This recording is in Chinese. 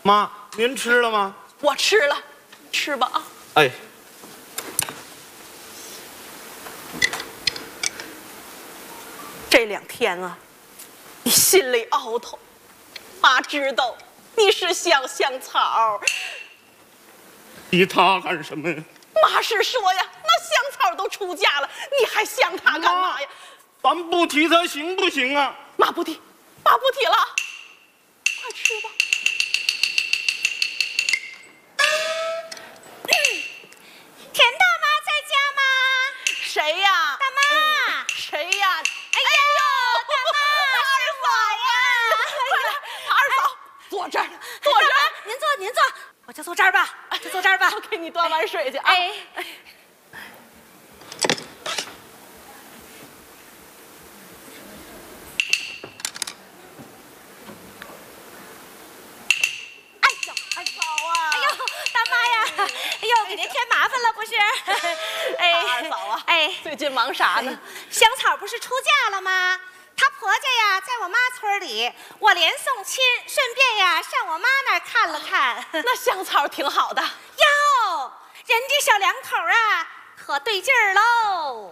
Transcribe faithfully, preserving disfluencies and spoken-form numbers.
妈，您吃了吗？ 我吃了，吃吧啊。 哎， 这两天啊，你心里凹头，妈知道你是想香草。 提他干什么呀？ 妈是说呀，那香草都出嫁了，你还想他干嘛呀？ 咱不提他行不行啊？ 妈不提，妈不提了，快吃吧。 田大妈在家吗？ 谁呀？ 大妈。 嗯、谁呀？ 哎呦，大妈，二嫂呀！ 快来，二嫂，坐这儿，坐这儿。 您坐，您坐，我就坐这儿吧，就坐这儿吧。 我给你端碗水去啊。 哎。哎呦，给您添麻烦了不是？ 哎，二嫂啊，哎，最近忙啥呢？ 香草不是出嫁了吗？她婆家呀，在我妈村里，我连送亲，顺便呀上我妈那儿看了看。 那香草挺好的。 哟，人家小两口啊，可对劲儿喽。